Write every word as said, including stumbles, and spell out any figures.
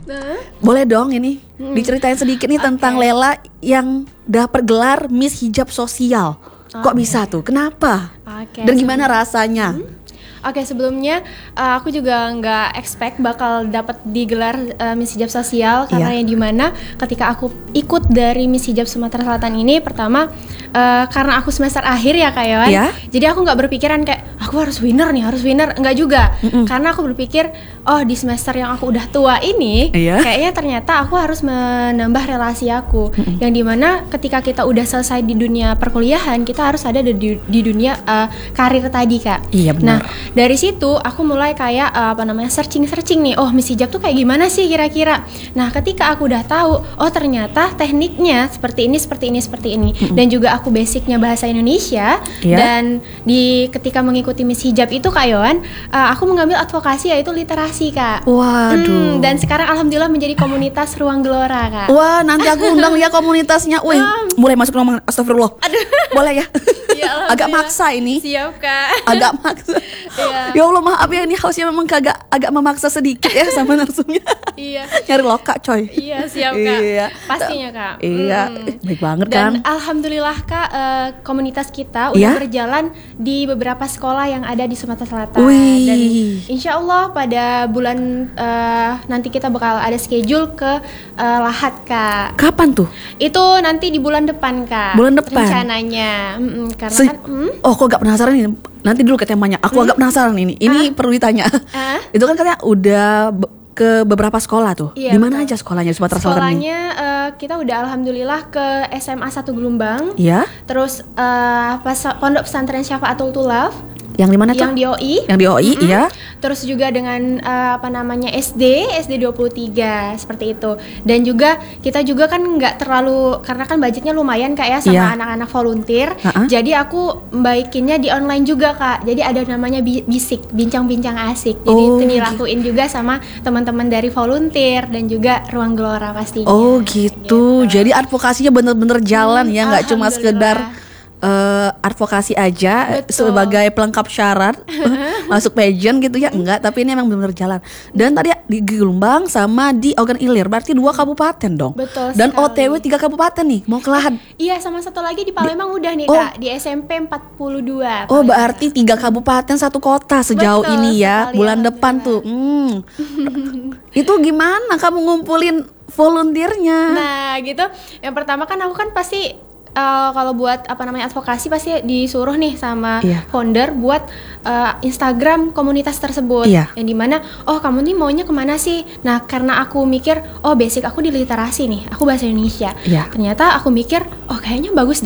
Nah. Boleh dong ini hmm. diceritain sedikit nih okay. tentang Lela yang dapat gelar Miss Hijab Sosial. Kok okay. bisa tuh? Kenapa? Okay. Dan gimana rasanya? Hmm. Oke, okay, sebelumnya uh, aku juga nggak expect bakal dapat digelar uh, Miss Hijab Sosial karena yeah. yang dimana ketika aku ikut dari Miss Hijab Sumatera Selatan ini pertama uh, karena aku semester akhir ya Kak Yohan, yeah. jadi aku nggak berpikiran kayak aku harus winner nih, harus winner, nggak juga. Mm-mm. Karena aku berpikir oh di semester yang aku udah tua ini yeah. kayaknya ternyata aku harus menambah relasi aku. Mm-mm. Yang dimana ketika kita udah selesai di dunia perkuliahan kita harus ada di, di dunia uh, karir tadi Kak. Iya benar. Nah dari situ aku mulai kayak uh, apa namanya searching-searching nih, oh Miss Hijab tuh kayak gimana sih kira-kira. Nah ketika aku udah tahu, oh ternyata tekniknya seperti ini, seperti ini, seperti ini. Mm-hmm. Dan juga aku basicnya bahasa Indonesia. Yeah. Dan di ketika mengikuti Miss Hijab itu Kak Yohan, uh, aku mengambil advokasi yaitu literasi Kak. Waduh. Hmm, dan sekarang alhamdulillah menjadi komunitas Ruang Gelora Kak. Wah nanti aku undang ya komunitasnya. Wih um, mulai masuk ngomong astagfirullah. Aduh. Boleh ya? Ya, agak maksa ini. Siap Kak. Agak maksa. Ya. Ya Allah maaf ya ini hostnya memang agak agak memaksa sedikit ya sama narsumnya. Iya. Nyari loka coy. Iya siap Kak. Iya. Pastinya Kak. Iya. Hmm. Baik banget Dan kan. Dan alhamdulillah Kak uh, komunitas kita udah ya? berjalan di beberapa sekolah yang ada di Sumatera Selatan. Wih. Dan insya Allah pada bulan uh, nanti kita bakal ada schedule ke uh, Lahat Kak. Kapan tuh? Itu nanti di bulan depan Kak. Bulan depan. Rencananya. Mm-mm, karena Se- kan. Mm? Oh kok gak penasaran ini? Nanti dulu ke temanya. Aku hmm? agak penasaran ini. Ini ah? perlu ditanya. Ah? Itu kan katanya udah be- ke beberapa sekolah tuh. Iya, di mana aja sekolahnya di Sumatera Selatan ini? Sekolahnya uh, kita udah alhamdulillah ke S M A satu Gelumbang. Iya. Terus uh, pas- Pondok Pesantren Syafaatul Tulaf. Yang di mana tuh? Yang di O I. Yang di O I, mm-hmm. iya. Terus juga dengan uh, apa namanya S D, S D dua puluh tiga seperti itu. Dan juga kita juga kan nggak terlalu karena kan budgetnya lumayan Kak ya sama yeah. anak-anak volunteer. Uh-huh. Jadi aku membaikinnya di online juga Kak. Jadi ada namanya bisik, bincang-bincang asik. Jadi oh, itu dilakuin gitu. juga sama teman-teman dari volunteer dan juga Ruang Gelora pastinya. Oh gitu. gitu. Jadi advokasinya bener-bener jalan hmm, ya, nggak cuma sekedar Uh, advokasi aja. Betul. Sebagai pelengkap syarat masuk pageant gitu ya, enggak, tapi ini emang benar-benar jalan. Dan tadi di Gelumbang sama di Ogan Ilir, berarti dua kabupaten dong. Betul. Dan sekali. O T W tiga kabupaten nih, mau ke Lahat. Eh, iya, sama satu lagi di Palembang di, udah nih oh. Kak, di S M P empat puluh dua. Oh, berarti tiga kabupaten satu kota sejauh Betul, ini ya. Bulan depan tuh. Hmm. Itu gimana kamu ngumpulin volunteernya? Nah, gitu. Yang pertama kan aku kan pasti Uh, kalau buat apa namanya advokasi pasti disuruh nih sama yeah. founder buat uh, Instagram komunitas tersebut yeah. yang dimana oh kamu nih maunya kemana sih? Nah karena aku mikir oh basic aku di literasi nih, aku bahasa Indonesia. Yeah. Ternyata aku mikir oh kayaknya bagus deh